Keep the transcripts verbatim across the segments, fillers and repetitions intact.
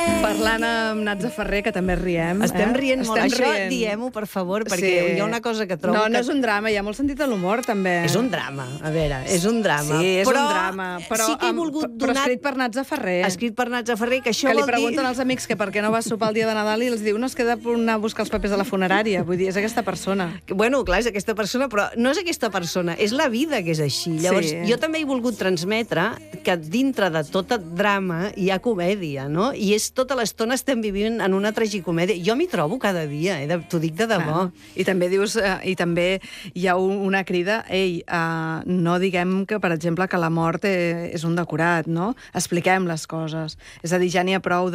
Parlant amb Natza Ferrer, que també riem. Estem eh? rient molt. Estem Això rient. diem-ho, per favor, perquè hi ha una cosa que trobo No, que... no és un drama, hi ha molt sentit de l'humor, també. És un drama, a veure, és un drama. Sí, és però un drama. Però, sí que he amb- volgut però donar... escrit per Natza Ferrer. Escrit per Natza Ferrer, que això Que li vol pregunten dir... als amics que per què no va sopar el dia de Nadal i els diu, no, es queda per anar a buscar els papers de la funerària. Vull dir, és aquesta persona. Bueno, clar, és aquesta persona, però no és aquesta persona, és la vida que és així. Llavors, Sí. jo també he volgut transmetre que dintre de tot el drama hi ha comèdia, no? I és tota l'estona estem vivint en una tragicomèdia. Jo m'hi trobo cada dia, eh? T'ho dic de debò. Ah, I també dius, eh, i també hi ha un, una crida, ei, eh, no diguem que, per exemple, que la mort eh, és un decorat, no? Expliquem les coses. És a dir, ja n'hi ha prou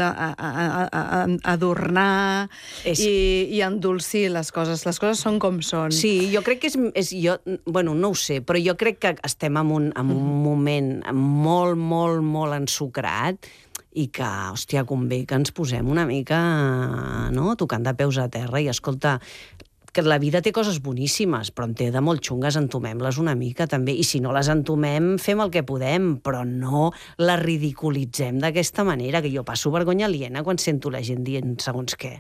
d'adornar És... i, i endolcir les coses. Les coses són com són. Sí, jo crec que és, és jo, bueno, no ho sé, però jo crec que estem en un, en un moment molt, molt, molt ensucrat i que, hòstia, convé que ens posem una mica, no?, tocant de peus a terra i, escolta, que la vida té coses boníssimes, però en té de molt xungues, entomem-les una mica, també. I si no les entomem, fem el que podem, però no les ridiculitzem d'aquesta manera, que jo passo vergonya aliena quan sento la gent dient segons què.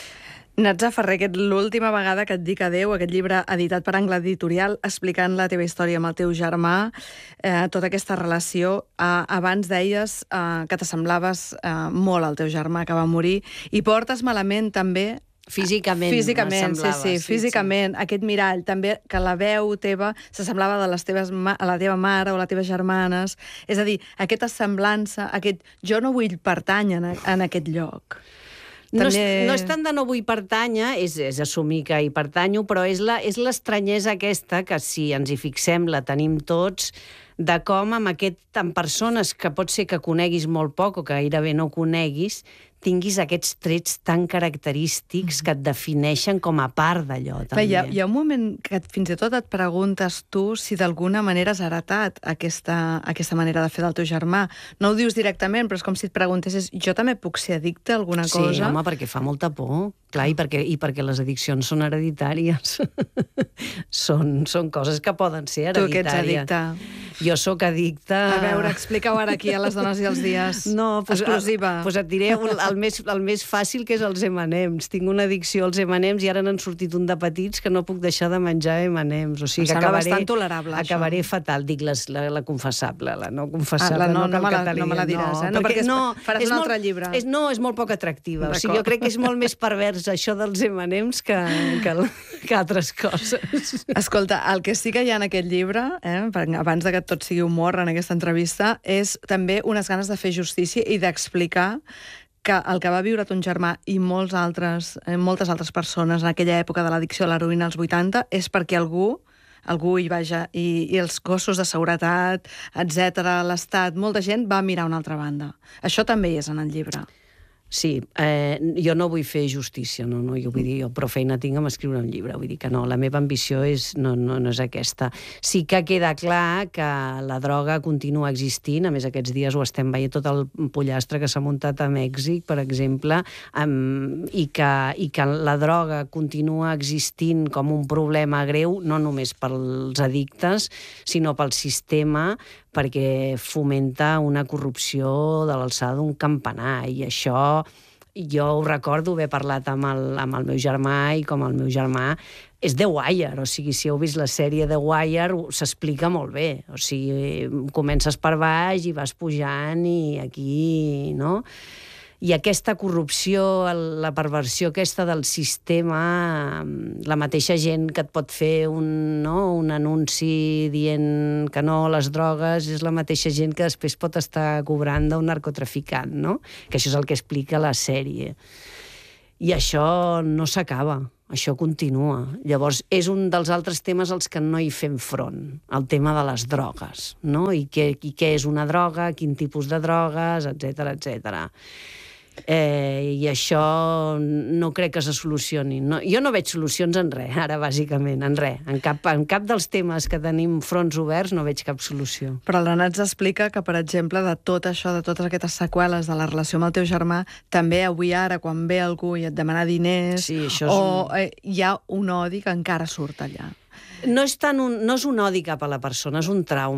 Natza Ferrer, aquest l'última vegada que et dic adeu, aquest llibre editat per Angle Editorial, explicant la teva història amb el teu germà, eh, tota aquesta relació. Eh, abans deies eh, que t'assemblaves eh, molt al teu germà que va morir, i portes malament també... Físicament, Físicament, sí, sí, sí, físicament. Sí. Aquest mirall, també, que la veu teva s'assemblava de les teves ma a la teva mare o a les teves germanes. És a dir, aquesta semblança, aquest jo no vull pertànyer en, en aquest lloc. No, També... és, no és tant de no vull pertànyer, és, és assumir que hi pertanyo, però és la, és l'estranyesa aquesta que, si ens hi fixem, la tenim tots, de com amb, aquest, amb persones que pot ser que coneguis molt poc o que gairebé no coneguis, tinguis aquests trets tan característics que et defineixen com a part d'allò, també. Hi ha, hi ha un moment que fins i tot et preguntes tu si d'alguna manera has heretat aquesta, aquesta manera de fer del teu germà. No ho dius directament, però és com si et preguntessis, jo també puc ser addicte a alguna cosa? Sí, home, perquè fa molta por, clar, i perquè, i perquè les addiccions són hereditàries. són, són coses que poden ser hereditàries. Tu que ets addicte. Jo sóc addicta... A veure, explica-ho ara aquí a les dones i els dies. No, pues, exclusiva. Doncs pues et diré el, el, més, el més fàcil, que és els eme and ems. Tinc una addicció als eme and ems i ara n'han sortit un de petits que no puc deixar de menjar eme and ems. O sigui, em que sembla acabaré, bastant tolerable, això. Acabaré fatal. Dic les, la, la confessable, la no confessable. Ah, la no, no, no, me la, no me la diràs, no, eh? No, perquè, perquè no, faràs un molt, altre llibre. És, no, és molt poc atractiva. O sigui, jo crec que és molt més pervers això dels eme and ems que, que, que altres coses. Escolta, el que sí que hi ha en aquest llibre, eh, abans de que tot sigui humor en aquesta entrevista, és també unes ganes de fer justícia i d'explicar que el que va viure ton germà i molts altres, eh, moltes altres persones en aquella època de l'addicció a l'heroïna als vuitanta és perquè algú, algú hi vaja, i, i els cossos de seguretat, etcètera, l'Estat, molta gent va mirar a una altra banda. Això també hi és en el llibre. Sí, eh, jo no vull fer justícia, no, no, jo vull dir, jo prou feina tinc amb escriure un llibre, vull dir que no, la meva ambició és, no, no, no és aquesta. Sí que queda clar que la droga continua existint, a més aquests dies ho estem veient tot el pollastre que s'ha muntat a Mèxic, per exemple, um, i, que, i que la droga continua existint com un problema greu, no només pels addictes, sinó pel sistema, perquè fomenta una corrupció de l'alçada d'un campanar, i això jo ho recordo haver parlat amb el, amb el meu germà, i com el meu germà és The Wire, o sigui, si heu vist la sèrie The Wire s'explica molt bé, o sigui, comences per baix i vas pujant i aquí, no? I aquesta corrupció, la perversió aquesta del sistema, la mateixa gent que et pot fer un, no, un anunci dient que no a les drogues és la mateixa gent que després pot estar cobrant d'un narcotraficant, no? Que això és el que explica la sèrie. I això no s'acaba, això continua. Llavors, és un dels altres temes als que no hi fem front, el tema de les drogues, no? I què, i què és una droga, quin tipus de drogues, etcètera, etcètera. Eh, i això no crec que se solucioni. No, jo no veig solucions en res, ara, bàsicament, en res. En cap, en cap dels temes que tenim fronts oberts no veig cap solució. Però el Renat explica que, per exemple, de tot això, de totes aquestes seqüeles de la relació amb el teu germà, també avui ara, quan ve algú i et demana diners, sí, això és o un... eh, hi ha un odi que encara surt allà. No és, tant un, no és un odi cap a la persona, és un trauma.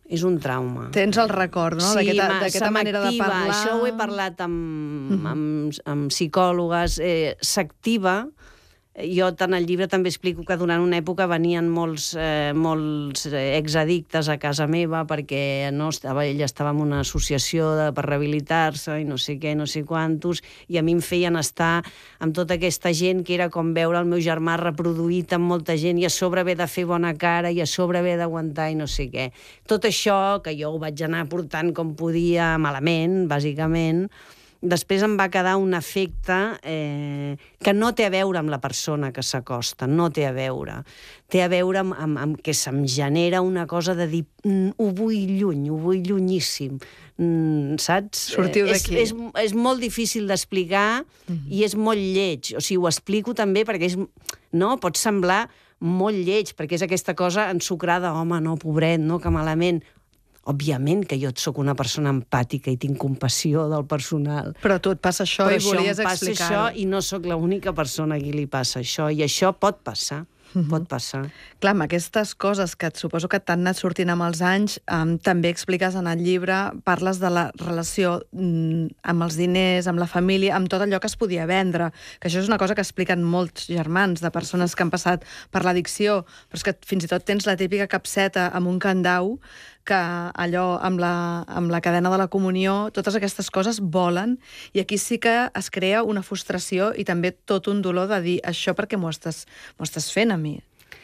És un trauma. Tens el record, no? Sí, d'aquesta manera de parlar. Això ho he parlat amb, mm. amb, amb psicòlogues. Eh, s'activa. Jo, tant al llibre, també explico que durant una època venien molts, eh, molts exaddictes a casa meva perquè no, estava, ella estava en una associació de, per rehabilitar-se i no sé què, no sé quantos, i a mi em feien estar amb tota aquesta gent que era com veure el meu germà reproduït amb molta gent i a sobre haver de fer bona cara i a sobre haver d'aguantar i no sé què. Tot això, que jo ho vaig anar portant com podia malament, bàsicament, després em va quedar un efecte eh, que no té a veure amb la persona que s'acosta, no té a veure. Té a veure amb, amb, amb que se'm genera una cosa de dir mm, ho vull lluny, ho vull llunyíssim. Mm, saps? Sortiu d'aquí. És, és, és molt difícil d'explicar mm-hmm. i és molt lleig. O sigui, ho explico també perquè és, no, pot semblar molt lleig, perquè és aquesta cosa ensucrada, home, no, pobret, no, que malament. Òbviament que jo sóc una persona empàtica i tinc compassió del personal. Però a tu et passa això Però i volies explicar-ho. Però això em passa això i no sóc l'única persona a qui li passa això. I això pot passar. Mm-hmm. Pot passar. Clar, amb aquestes coses que et suposo que t'han anat sortint amb els anys, um, també expliques en el llibre, parles de la relació mm, amb els diners, amb la família, amb tot allò que es podia vendre, que això és una cosa que expliquen molts germans de persones que han passat per l'addicció, però és que fins i tot tens la típica capseta amb un candau que allò amb la, amb la cadena de la comunió, totes aquestes coses volen, i aquí sí que es crea una frustració i també tot un dolor de dir això perquè m'ho estàs, m'ho estàs fent a mi.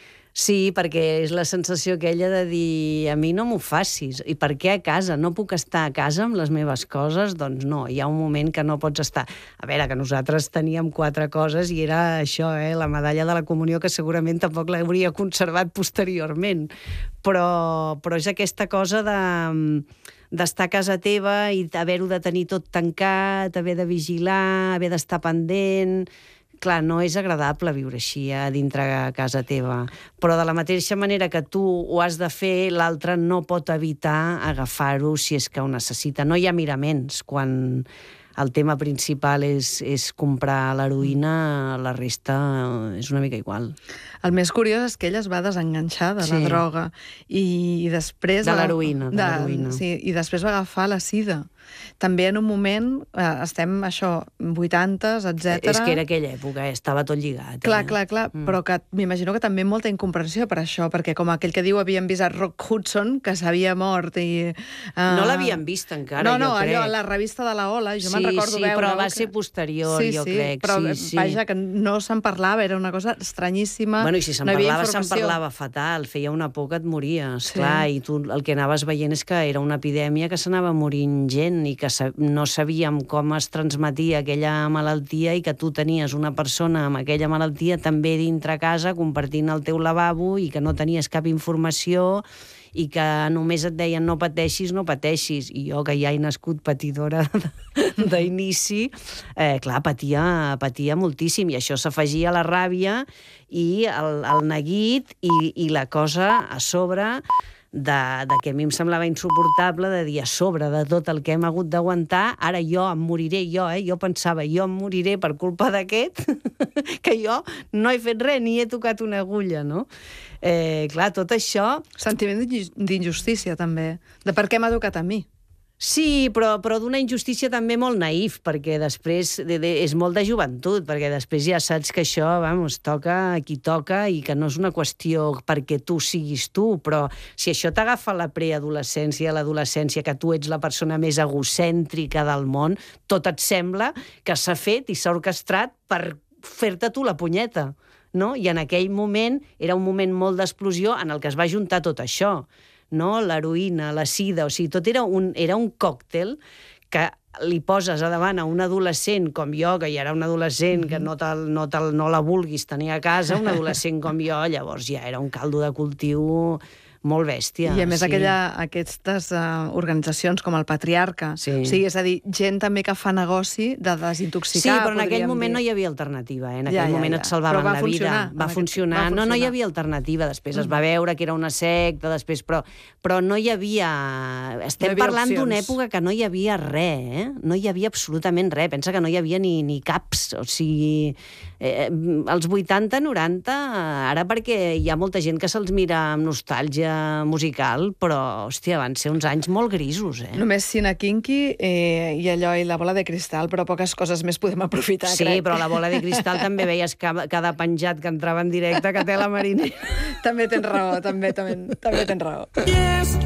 Sí, perquè és la sensació aquella de dir a mi no m'ho facis. I per què a casa? No puc estar a casa amb les meves coses? Doncs no, hi ha un moment que no pots estar. A veure, que nosaltres teníem quatre coses i era això, eh, la medalla de la comunió, que segurament tampoc l'hauria conservat posteriorment. Però, però és aquesta cosa de d'estar a casa teva i haver-ho de tenir tot tancat, haver de vigilar, haver d'estar pendent. Clar, no és agradable viure així a dintre a casa teva, però de la mateixa manera que tu ho has de fer, l'altre no pot evitar agafar-ho si és que ho necessita. No hi ha miraments quan el tema principal és, és comprar l'heroïna, la resta és una mica igual. El més curiós és que ella es va desenganxar de sí. la droga i, i després... De l'heroïna, de, de l'heroïna. Sí, i després va agafar la sida. També en un moment, eh, estem, això, vuitantes, etcètera. És que era aquella època, eh? Estava tot lligat. Clar, eh? clar, clar, mm. però que m'imagino que també molta incomprensió per això, perquè com aquell que diu havien vist a Rock Hudson, que s'havia mort i... Uh... No l'havien vist encara, no, no, jo crec. No, no, allò, a la revista de la Ola, jo sí, me'n recordo sí, veure... Sí, però va que... ser posterior, sí, jo sí, crec. Però, sí, sí. vaja, que no se'n parlava, era una cosa estranyíssima. Bueno, i si se'n no parlava, se'n parlava fatal, feia una por que et mories, sí. clar, i tu el que anaves veient és que era una epidèmia que s'anava morint gent i que no sabíem com es transmetia aquella malaltia i que tu tenies una persona amb aquella malaltia també dintre a casa compartint el teu lavabo i que no tenies cap informació i que només et deien no pateixis, no pateixis. I jo, que ja he nascut patidora d'inici, eh, clar, patia, patia moltíssim, i això s'afegia a la ràbia i el, el neguit i, i la cosa a sobre de, de que a mi em semblava insuportable de dir a sobre de tot el que hem hagut d'aguantar, ara jo em moriré, jo, eh? Jo pensava, jo em moriré per culpa d'aquest, que jo no he fet res, ni he tocat una agulla, no? Eh, clar, tot això... Sentiment d'injustícia, també, de per què m'ha tocat a mi. Sí, però, però d'una injustícia també molt naïf, perquè després de, de, és molt de joventut, perquè després ja saps que això, vamos, toca a qui toca i que no és una qüestió perquè tu siguis tu, però si això t'agafa la preadolescència, l'adolescència, que tu ets la persona més egocèntrica del món, tot et sembla que s'ha fet i s'ha orquestrat per fer-te tu la punyeta, no? I en aquell moment era un moment molt d'explosió en el que es va juntar tot això, no? L'heroïna, la sida, o sigui, tot era un, era un còctel que li poses a davant a un adolescent com jo, que ja era un adolescent, mm-hmm. que no, te, no, te, no la vulguis tenir a casa, un adolescent com jo, llavors ja era un caldo de cultiu molt bèstia. I a més sí. aquella, aquestes uh, organitzacions com el Patriarca, sí. o sigui, és a dir, gent també que fa negoci de desintoxicar. Sí, però en aquell moment dir. no hi havia alternativa, eh? En aquell ja, ja, moment ja. et salvaven la vida. Va, va funcionar. Va no, no hi havia alternativa. Després mm. es va veure que era una secta, després, però, però no hi havia... Estem no hi havia parlant d'una època que no hi havia res, eh? No hi havia absolutament res. Pensa que no hi havia ni, ni caps, o sigui... Eh, els vuitanta, noranta, ara perquè hi ha molta gent que se'ls mira amb nostàlgia musical, però, hòstia, van ser uns anys molt grisos, eh? Només Cine Kinky eh, i allò i la bola de cristal, però poques coses més podem aprofitar, sí, crec. Sí, però la bola de cristal també veies cada, cada penjat que entrava en directe que té la Mariner. També tens raó, també, també, també tens raó. Yes,